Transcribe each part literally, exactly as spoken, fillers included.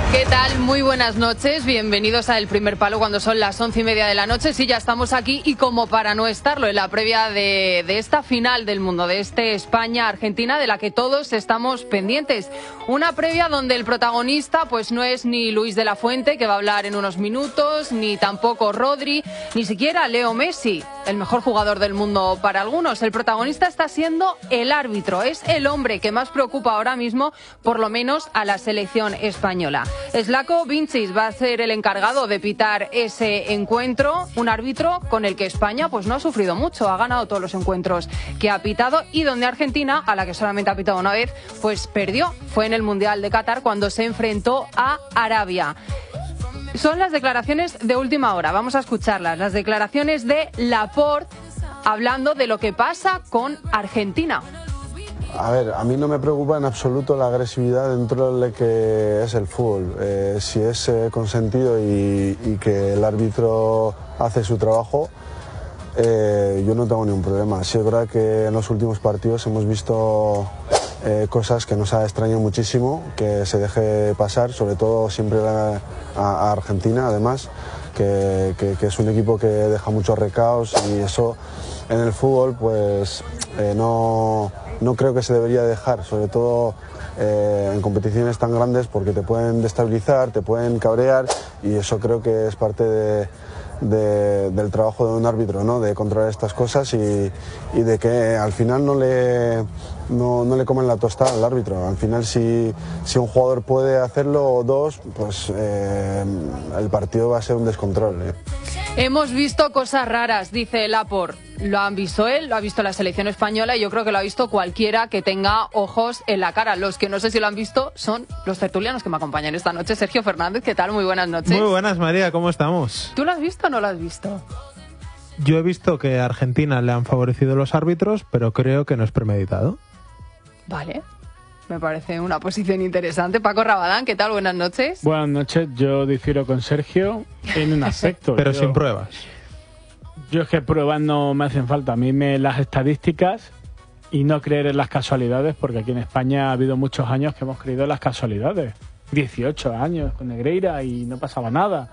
¿Qué tal? Muy buenas noches, bienvenidos a El Primer Palo cuando son las once y media de la noche. Sí, ya estamos aquí y como para no estarlo, en la previa de, de esta final del mundo, de este España-Argentina, de la que todos estamos pendientes. Una previa donde el protagonista pues no es ni Luis de la Fuente, que va a hablar en unos minutos, ni tampoco Rodri, ni siquiera Leo Messi, el mejor jugador del mundo para algunos. El protagonista está siendo el árbitro, es el hombre que más preocupa ahora mismo, por lo menos a la selección española. Slavko Vincic va a ser el encargado de pitar ese encuentro, un árbitro con el que España pues no ha sufrido mucho, ha ganado todos los encuentros que ha pitado y donde Argentina, a la que solamente ha pitado una vez, pues perdió. Fue en el Mundial de Qatar cuando se enfrentó a Arabia. Son las declaraciones de última hora, vamos a escucharlas, las declaraciones de Laporte hablando de lo que pasa con Argentina. A ver, a mí no me preocupa en absoluto la agresividad dentro de lo que es el fútbol. Eh, si es eh, consentido y, y que el árbitro hace su trabajo, eh, yo no tengo ningún problema. Sí es verdad que en los últimos partidos hemos visto eh, cosas que nos ha extrañado muchísimo, que se deje pasar, sobre todo siempre a, a Argentina, además, que, que, que es un equipo que deja muchos recaos y eso en el fútbol pues eh, no... No creo que se debería dejar, sobre todo eh, en competiciones tan grandes, porque te pueden destabilizar, te pueden cabrear y eso creo que es parte de, de, del trabajo de un árbitro, ¿no? De controlar estas cosas y, y de que al final no le, no, no le comen la tostada al árbitro. Al final si, si un jugador puede hacerlo o dos, pues eh, el partido va a ser un descontrol, ¿eh? Hemos visto cosas raras, dice Laporte. Lo han visto él, lo ha visto la selección española y yo creo que lo ha visto cualquiera que tenga ojos en la cara. Los que no sé si lo han visto son los tertulianos que me acompañan esta noche. Sergio Fernández, ¿qué tal? Muy buenas noches. Muy buenas, María, ¿cómo estamos? ¿Tú lo has visto o no lo has visto? Yo he visto que a Argentina le han favorecido los árbitros, pero creo que no es premeditado. Vale. Me parece una posición interesante. Paco Rabadán, ¿qué tal? Buenas noches. Buenas noches. Yo difiero con Sergio en un aspecto. Pero yo, sin pruebas. Yo es que pruebas no me hacen falta. A mí me las estadísticas y no creer en las casualidades, porque aquí en España ha habido muchos años que hemos creído en las casualidades. dieciocho años con Negreira y no pasaba nada.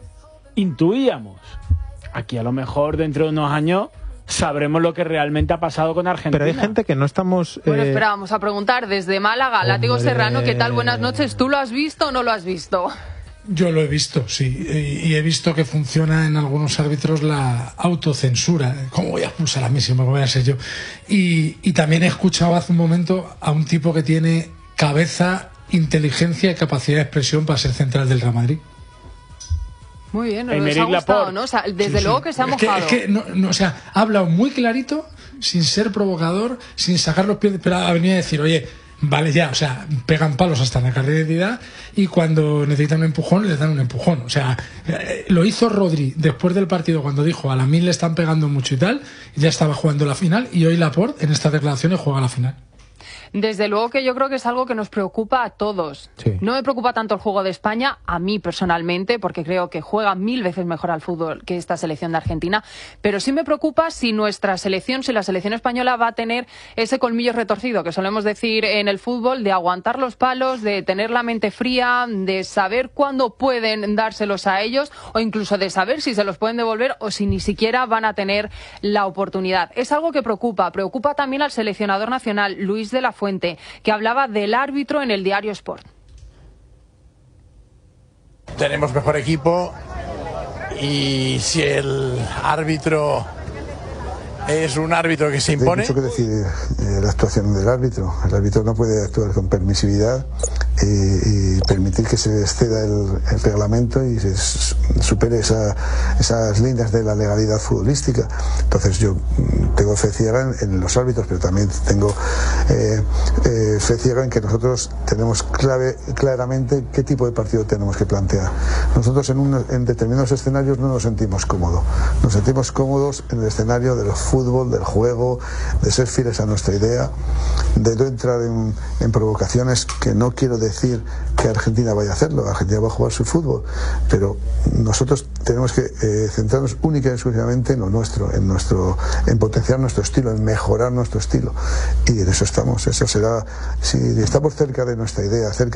Intuíamos. Aquí a lo mejor dentro de unos años sabremos lo que realmente ha pasado con Argentina. Pero hay gente que no estamos... Bueno, eh... espera, vamos a preguntar desde Málaga, Látigo Hombre... Serrano, ¿qué tal? Buenas noches. ¿Tú lo has visto o no lo has visto? Yo lo he visto, sí, y he visto que funciona en algunos árbitros la autocensura. ¿Cómo voy a expulsar a Messi? ¿Cómo voy a ser yo? Y, y también he escuchado hace un momento a un tipo que tiene cabeza, inteligencia y capacidad de expresión para ser central del Real Madrid. Muy bien, nos ha gustado, ¿no? O sea, desde sí, luego sí. que se ha es mojado. Que, es que no, no, o sea, ha hablado muy clarito, sin ser provocador, sin sacar los pies, pero ha venido a decir, oye, vale ya, o sea, pegan palos hasta en la carrera de identidad y cuando necesitan un empujón, les dan un empujón. O sea, eh, lo hizo Rodri después del partido cuando dijo, a la mil le están pegando mucho y tal, y ya estaba jugando la final y hoy Laporte en estas declaraciones juega la final. Desde luego que yo creo que es algo que nos preocupa a todos. Sí. No me preocupa tanto el juego de España, a mí personalmente, porque creo que juega mil veces mejor al fútbol que esta selección de Argentina, pero sí me preocupa si nuestra selección, si la selección española va a tener ese colmillo retorcido que solemos decir en el fútbol, de aguantar los palos, de tener la mente fría, de saber cuándo pueden dárselos a ellos o incluso de saber si se los pueden devolver o si ni siquiera van a tener la oportunidad. Es algo que preocupa. Preocupa también al seleccionador nacional, Luis de la Fuente, que hablaba del árbitro en el diario Sport. Tenemos mejor equipo y si el árbitro es un árbitro que se impone... Hay mucho que decir eh, la actuación del árbitro. El árbitro no puede actuar con permisividad y, y permitir que se exceda el, el reglamento y se supere esa, esas líneas de la legalidad futbolística. Entonces yo tengo fe ciega en, en los árbitros, pero también tengo eh, eh, fe ciega en que nosotros tenemos clave, claramente qué tipo de partido tenemos que plantear. Nosotros en, un, en determinados escenarios no nos sentimos cómodos. Nos sentimos cómodos en el escenario del fútbol, del juego, de ser fieles a nuestra idea, de no entrar en, en provocaciones que no quiero decir que Argentina vaya a hacerlo. Argentina va a jugar su fútbol, pero nosotros tenemos que eh, centrarnos única y exclusivamente en lo nuestro, en nuestro, en potenciar nuestro estilo, en mejorar nuestro estilo, y en eso estamos. Eso será, si estamos cerca de nuestra idea, cerca